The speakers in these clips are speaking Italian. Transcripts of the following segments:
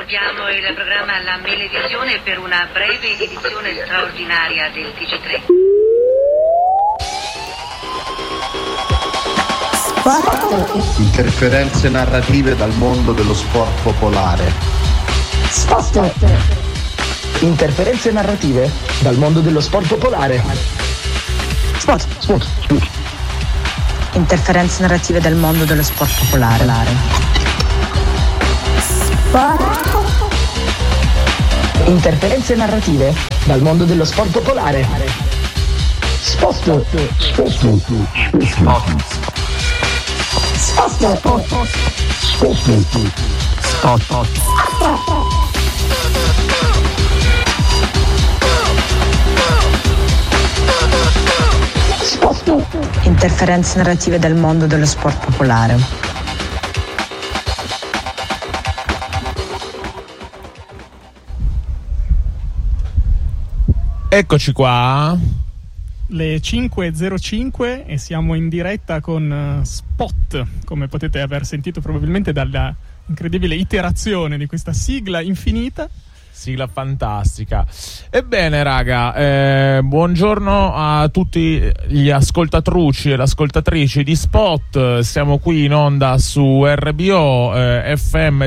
interrompiamo il programma La Melevisione per una breve edizione straordinaria del TG3. Interferenze narrative dal mondo dello sport popolare. Interferenze narrative dal mondo dello sport popolare. Interferenze narrative dal mondo dello sport popolare. Interferenze narrative dal mondo dello sport popolare. Interferenze narrative dal mondo dello sport popolare. Eccoci qua. Le 5.05 e siamo in diretta con Spot, come potete aver sentito probabilmente dalla incredibile iterazione di questa sigla infinita. Sigla fantastica. Ebbene raga, buongiorno a tutti gli ascoltatruci e le ascoltatrici di Spot. Siamo qui in onda su RBO FM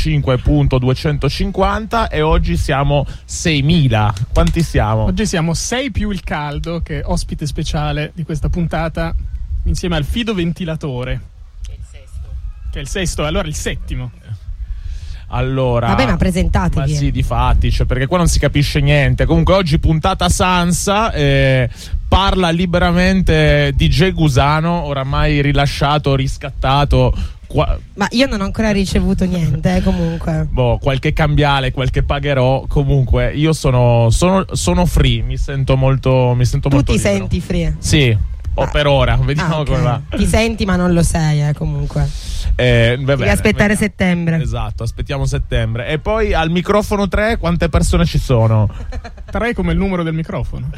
105.250 e oggi siamo 6.000. Quanti siamo? Oggi siamo 6 più il caldo, che è ospite speciale di questa puntata, insieme al Fido Ventilatore. Che è il sesto, allora il settimo. Allora, vabbè, ma presentatevi. Ma sì, difatti, cioè, perché qua non si capisce niente. Comunque oggi puntata Sansa, parla liberamente DJ Gusano, oramai rilasciato, riscattato. Ma io non ho ancora ricevuto niente, comunque. Qualche cambiale, qualche pagherò. Comunque io sono free, mi sento molto Tu ti libero. senti free? Sì, per ora, vediamo okay. come va. Ti senti ma non lo sei, comunque. Devi aspettare settembre. Esatto, aspettiamo settembre. E poi al microfono 3 quante persone ci sono? 3 come il numero del microfono.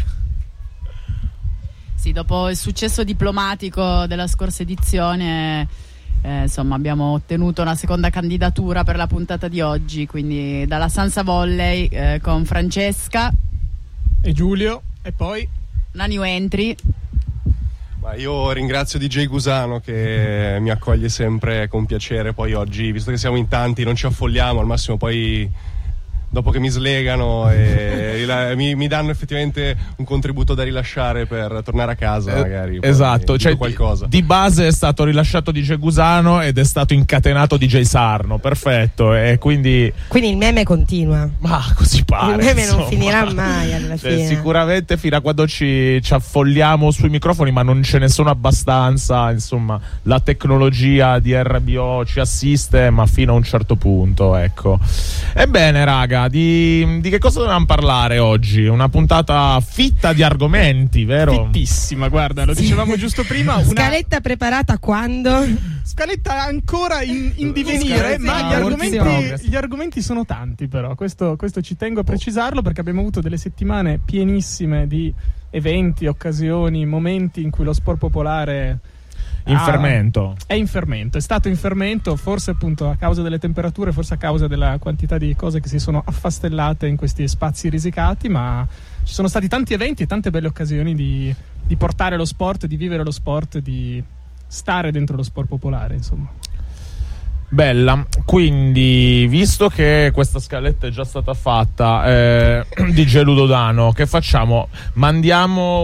Sì, dopo il successo diplomatico della scorsa edizione, insomma, abbiamo ottenuto una seconda candidatura per la puntata di oggi, quindi dalla Sansa Volley con Francesca e Giulio e poi una new entry. Io ringrazio DJ Gusano che mi accoglie sempre con piacere. Poi oggi, visto che siamo in tanti, non ci affolliamo, al massimo poi dopo che mi slegano e mi danno effettivamente un contributo da rilasciare per tornare a casa, magari. Esatto, cioè qualcosa. Di base è stato rilasciato DJ Gusano ed è stato incatenato DJ Sarno, perfetto. E quindi il meme continua. Ma così pare. Il meme insomma. Non finirà mai alla fine. Sicuramente fino a quando ci affolliamo sui microfoni, ma non ce ne sono abbastanza. Insomma, la tecnologia di RBO ci assiste, ma fino a un certo punto, ecco. Ebbene, raga, di che cosa dobbiamo parlare oggi? Una puntata fitta di argomenti, vero? Fittissima, guarda, lo dicevamo giusto prima. Scaletta preparata quando? Scaletta ancora in divenire, ma gli argomenti sono tanti, però questo ci tengo a precisarlo, perché abbiamo avuto delle settimane pienissime di eventi, occasioni, momenti in cui lo sport popolare in fermento. È in fermento, è stato in fermento, forse appunto a causa delle temperature, forse a causa della quantità di cose che si sono affastellate in questi spazi risicati, ma ci sono stati tanti eventi e tante belle occasioni di portare lo sport, di vivere lo sport, di stare dentro lo sport popolare, insomma. Bella, quindi visto che questa scaletta è già stata fatta, DJ Ludodano, che facciamo? Mandiamo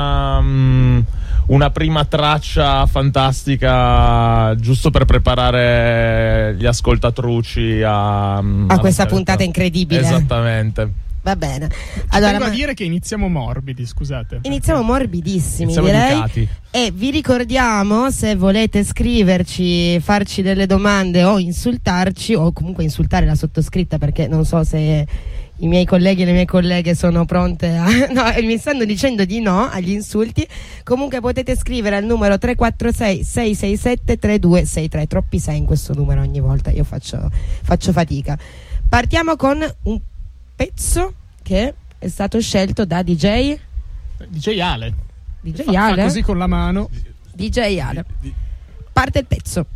una prima traccia fantastica giusto per preparare gli ascoltatruci a questa puntata incredibile. Esattamente. Va bene. Allora, tengo a dire che iniziamo morbidi, scusate. Iniziamo morbidissimi, iniziamo direi. educati. E vi ricordiamo, se volete scriverci, farci delle domande o insultarci, o comunque insultare la sottoscritta, perché non so se i miei colleghi e le mie colleghe sono pronte a... No, mi stanno dicendo di no agli insulti. Comunque potete scrivere al numero 346 667 3263. Troppi 6 in questo numero ogni volta, io faccio fatica. Partiamo con un pezzo che è stato scelto da DJ Ale. DJ Ale? Fa così con la mano. DJ Ale. Parte il pezzo.